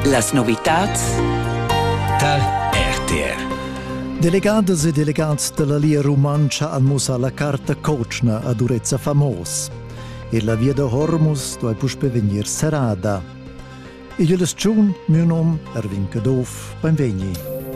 Las novitats da RTR. Delegadas e delegats della Lia Romancia han musa la carta Coachna ad Urezza Famos. E la via de Hormus doi puspe venir serada. E io les tschun, mio nom, Erwin Cadof, beim Vegni.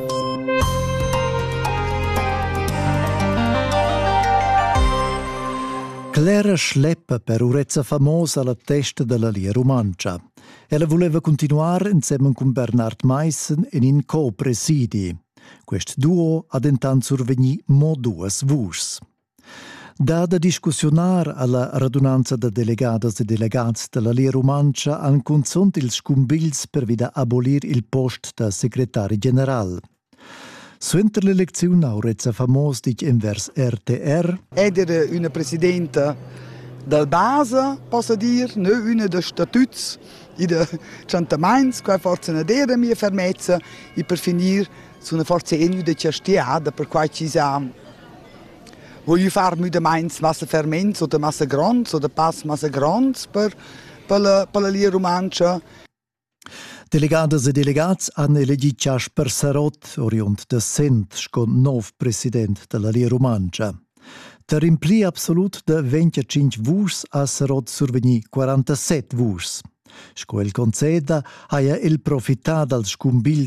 Clara schleppa per Urezza Famos alla testa della Lia Romancia. Ella voleva continuare insieme con Bernard Meissen in co-presidi. Quest duo ha intanto survegni mo duas vus. Da discussionar alla radunanza de delegadas e delegats della Lia Romancia han consont ils scumbils per vida abolir il post da segretari general. Suenter l'elezione a Urezza Famos dic invers RTR. Era una presidente del base, posso dire, non una de statuts e de centaments, che forse non era mia fermezza, e per finire sono forse enu de cestiada, per cui ci sa voglio farmi de mainz massa ferments o de massa grands o de pass massa grands per la Lia Romancia. Delegadas e delegats han elegit Jasper Sarot, oriunt de Sent, scon nov president della Lia Romancia. Der impli absolut de 25 vus a Sarot survegni 47 vus. Sco el conceda haja el profità dal scumbil